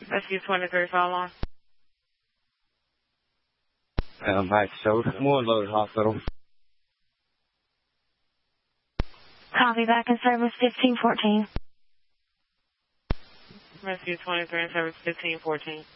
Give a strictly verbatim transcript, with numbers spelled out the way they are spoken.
Rescue twenty-three, follow on. Um, hi, so more load hospital. Copy, back in service fifteen fourteen. Rescue twenty-three in service fifteen fourteen.